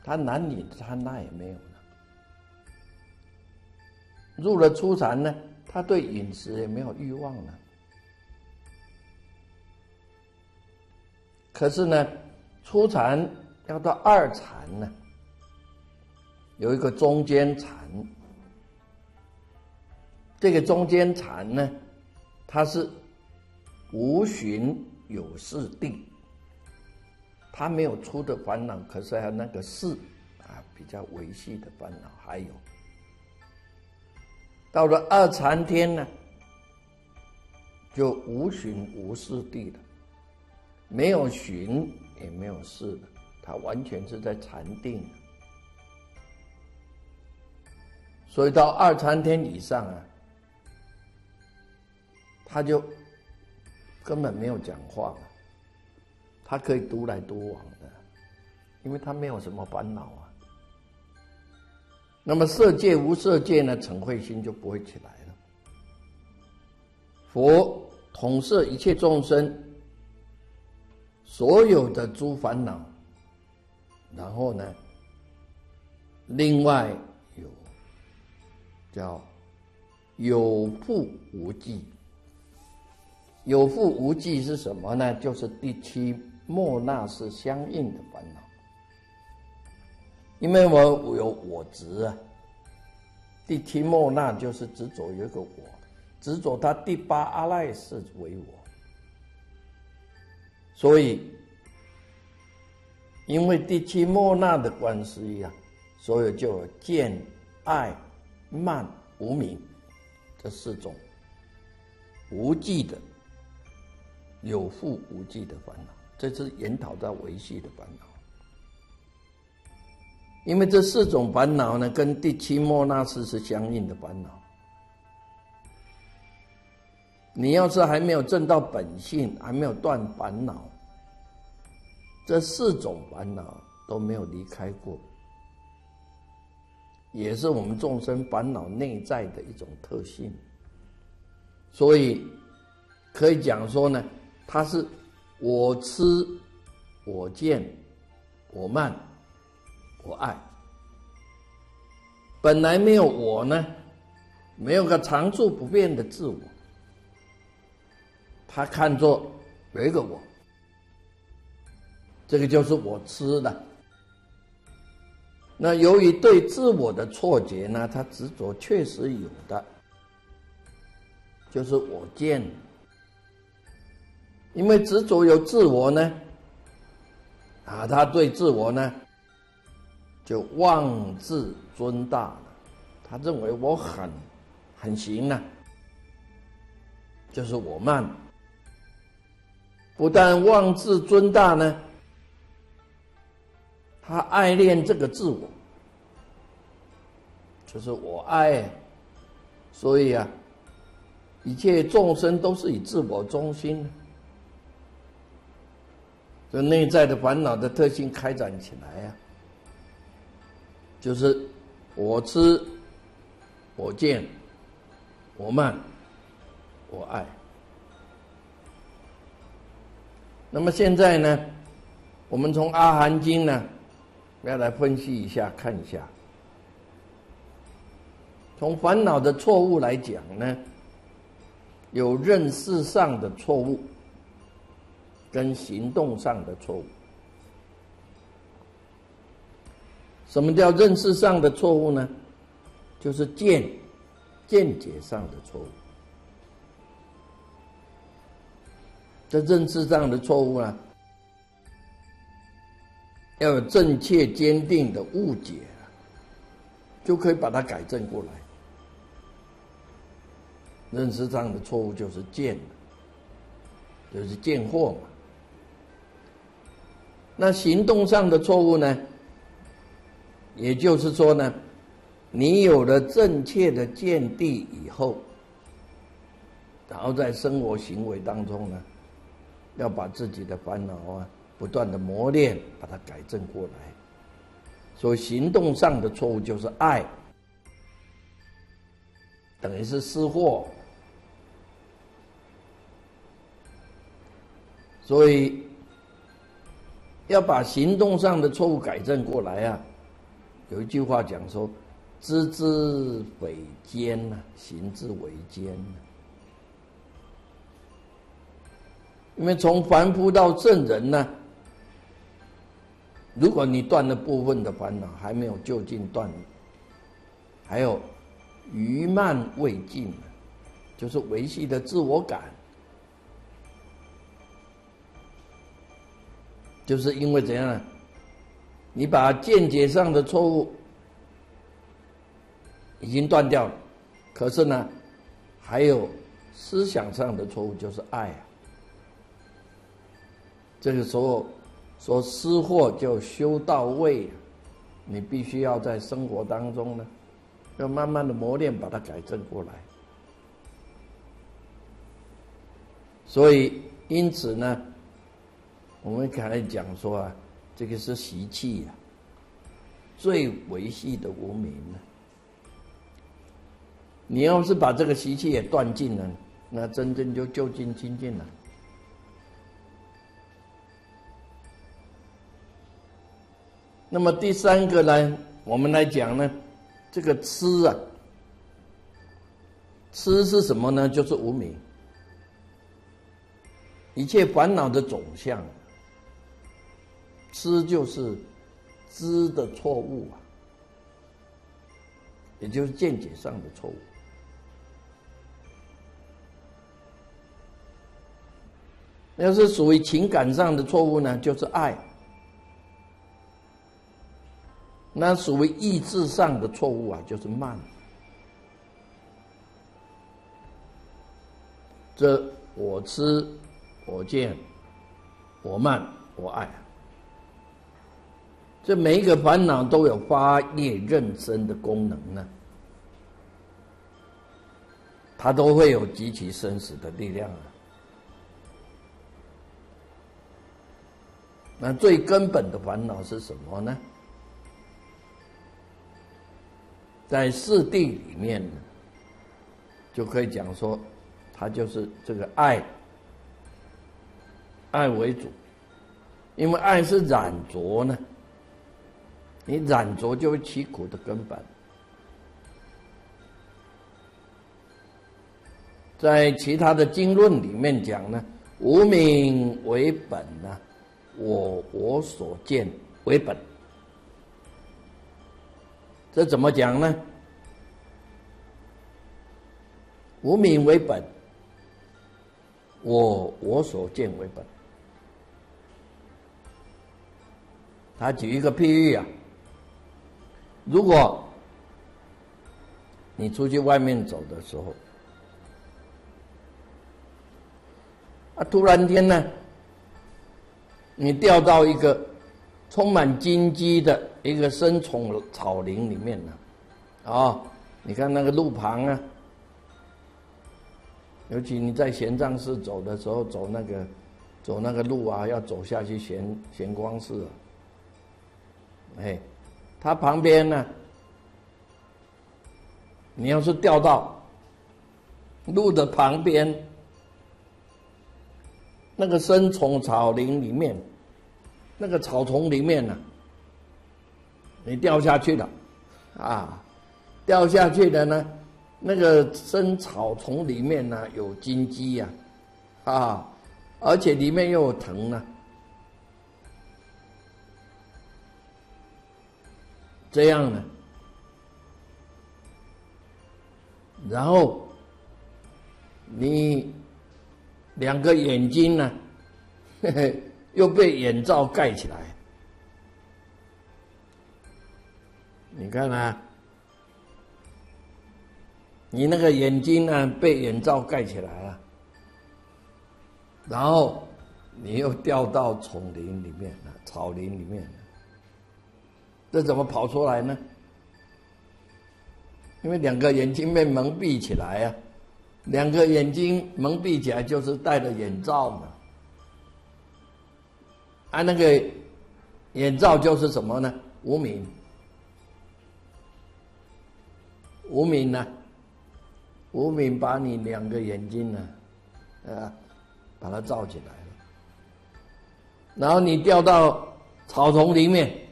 他男女贪那也没有了。入了初禅呢，他对饮食也没有欲望了。可是呢，初禅要到二禅呢，有一个中间禅。这个中间禅呢，它是无寻有事定，它没有出的烦恼，可是还有那个事比较维系的烦恼还有。到了二禅天呢，就无寻无事地了，没有寻也没有事了，它完全是在禅定。所以到二禅天以上他就根本没有讲话了，他可以独来独往的，因为他没有什么烦恼那么色界无色界呢，嗔恚心就不会起来了。佛统摄一切众生所有的诸烦恼，然后呢，另外有叫有覆无记。有覆无记是什么呢？就是第七末那是相应的烦恼。因为我有我执第七末那就是执着有一个我，执着他第八阿赖是为我，所以因为第七末那的关系所以就有见、爱、慢、无明这四种无记的有覆无记的烦恼，这是研讨到维系的烦恼。因为这四种烦恼呢，跟第七末那识是相应的烦恼。你要是还没有证到本性，还没有断烦恼，这四种烦恼都没有离开过，也是我们众生烦恼内在的一种特性。所以可以讲说呢，它是我痴、我见、我慢、我爱。本来没有我呢，没有个常住不变的自我，他看作有一个我，这个就是我痴了。那由于对自我的错觉呢，他执着确实有的，就是我见。因为执着有自我呢，他对自我呢就妄自尊大了，他认为我很行就是我慢。不但妄自尊大呢，他爱恋这个自我，就是我爱。所以一切众生都是以自我中心，这内在的烦恼的特性开展起来就是我痴、我见、我慢、我爱。那么现在呢，我们从阿含经呢要来分析一下，看一下。从烦恼的错误来讲呢，有认识上的错误跟行动上的错误。什么叫认识上的错误呢？就是见解上的错误。这认识上的错误要有正确坚定的误解就可以把它改正过来。认识上的错误就是见，就是见惑嘛。那行动上的错误呢，也就是说呢，你有了正确的见地以后，然后在生活行为当中呢，要把自己的烦恼不断的磨练，把它改正过来。所以行动上的错误就是爱，等于是失货。所以要把行动上的错误改正过来有一句话讲说：“知之匪艰呐，行之为艰呐。”因为从凡夫到圣人呢，如果你断了部分的烦恼，还没有究竟断，还有余慢未尽，就是维系的自我感，就是因为怎样呢？你把见解上的错误已经断掉了，可是呢，还有思想上的错误，就是爱啊。这个时候说失货就修到位，你必须要在生活当中呢，要慢慢的磨练，把它改正过来。所以因此呢，我们刚才讲说啊，这个是习气啊，最维系的无明啊。你要是把这个习气也断尽了，那真正就究竟清净了。那么第三个呢，我们来讲呢，这个痴啊，痴是什么呢？就是无明，一切烦恼的总相。痴就是知的错误啊，也就是见解上的错误。要是属于情感上的错误呢，就是爱。那属于意志上的错误啊，就是慢。这我痴、我见、我慢、我爱，这每一个烦恼都有发业认生的功能呢，它都会有极其生死的力量啊。那最根本的烦恼是什么呢？在四谛里面呢，就可以讲说，它就是这个爱为主，因为爱是染着呢，你染着就会起苦的根本。在其他的经论里面讲呢，无明为本呢，我所见为本。这怎么讲呢？无明为本，我所见为本。他举一个譬喻啊，如果你出去外面走的时候，突然间呢，你掉到一个充满荆棘的一个深丛草林里面了，你看那个路旁啊，尤其你在玄奘寺走的时候，走那个路啊，要走下去玄光寺它旁边呢，你要是掉到路的旁边那个深丛草林里面，那个草丛里面呢，你掉下去了掉下去的呢，那个深草丛里面呢有荆棘而且里面又有藤呢，这样呢，然后你两个眼睛呢又被眼罩盖起来，你看啊，你那个眼睛呢被眼罩盖起来了，然后你又掉到丛林里面了，草林里面了，这怎么跑出来呢？因为两个眼睛被蒙蔽起来啊，两个眼睛蒙蔽起来就是戴了眼罩嘛。那个眼罩就是什么呢？无明。无明呢？无明把你两个眼睛呢，把它罩起来了。然后你掉到草丛里面，